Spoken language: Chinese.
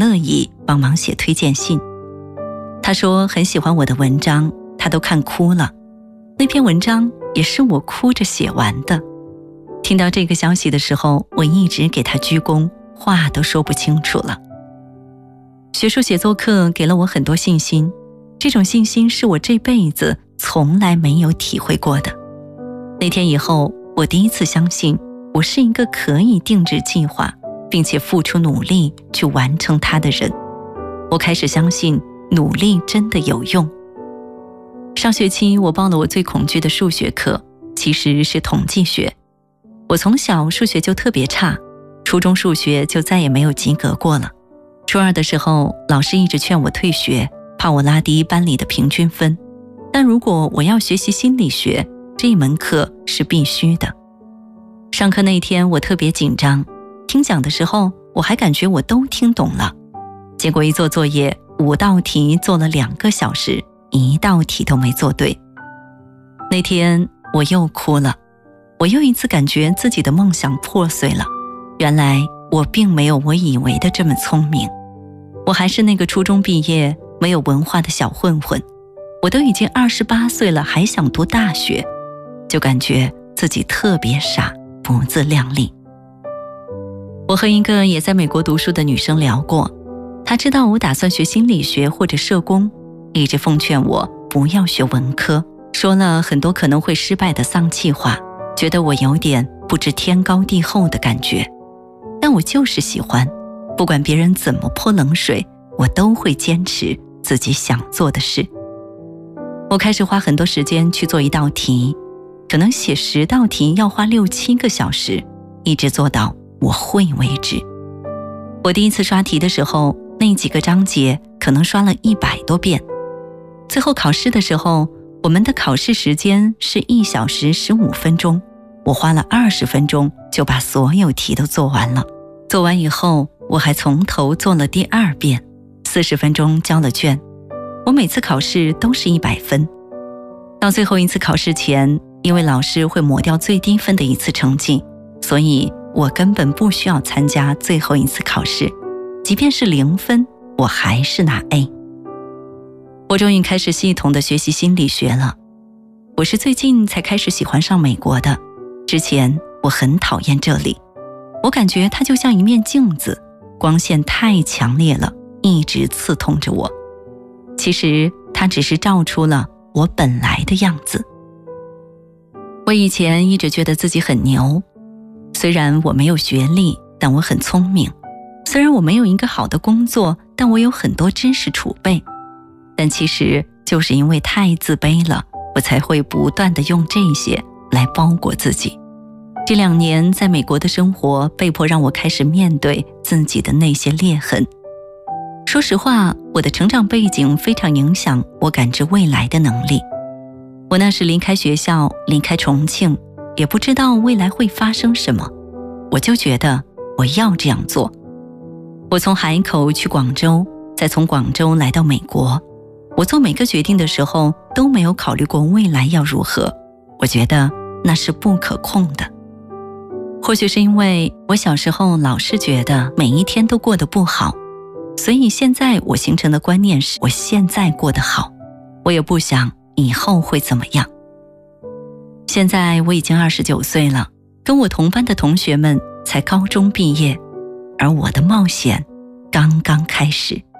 乐意帮忙写推荐信。他说很喜欢我的文章，他都看哭了。那篇文章也是我哭着写完的。听到这个消息的时候，我一直给他鞠躬，话都说不清楚了。学术写作课给了我很多信心，这种信心是我这辈子从来没有体会过的。那天以后，我第一次相信我是一个可以定制计划并且付出努力去完成它的人。我开始相信努力真的有用。上学期我报了我最恐惧的数学课，其实是统计学。我从小数学就特别差，初中数学就再也没有及格过了。初二的时候，老师一直劝我退学，怕我拉低班里的平均分。但如果我要学习心理学，这一门课是必须的。上课那天我特别紧张，听讲的时候我还感觉我都听懂了。结果一做作业，5道题做了2个小时，1道题都没做对。那天我又哭了，我又一次感觉自己的梦想破碎了。原来我并没有我以为的这么聪明，我还是那个初中毕业没有文化的小混混。我都已经28岁了，还想读大学，就感觉自己特别傻，不自量力。我和一个也在美国读书的女生聊过，她知道我打算学心理学或者社工，一直奉劝我不要学文科，说了很多可能会失败的丧气话，觉得我有点不知天高地厚的感觉。但我就是喜欢，不管别人怎么泼冷水，我都会坚持自己想做的事。我开始花很多时间去做一道题，可能写10道题要花6、7个小时，一直做到我会为止。我第一次刷题的时候，那几个章节可能刷了100多遍。最后考试的时候，我们的考试时间是1小时15分钟，我花了20分钟就把所有题都做完了。做完以后，我还从头做了第2遍，40分钟交了卷。我每次考试都是100分。到最后一次考试前，因为老师会抹掉最低分的一次成绩，所以我根本不需要参加最后一次考试，即便是0分，我还是拿 A。 我终于开始系统的学习心理学了。我是最近才开始喜欢上美国的，之前我很讨厌这里，我感觉它就像一面镜子，光线太强烈了，一直刺痛着我。其实它只是照出了我本来的样子。我以前一直觉得自己很牛，虽然我没有学历，但我很聪明；虽然我没有一个好的工作，但我有很多知识储备。但其实就是因为太自卑了，我才会不断地用这些来包裹自己。这2年在美国的生活，被迫让我开始面对自己的那些裂痕。说实话，我的成长背景非常影响我感知未来的能力。我那时离开学校，离开重庆，也不知道未来会发生什么，我就觉得我要这样做。我从海口去广州，再从广州来到美国。我做每个决定的时候都没有考虑过未来要如何，我觉得那是不可控的。或许是因为我小时候老是觉得每一天都过得不好，所以现在我形成的观念是我现在过得好，我也不想以后会怎么样。现在我已经29岁了，跟我同班的同学们才高中毕业，而我的冒险刚刚开始。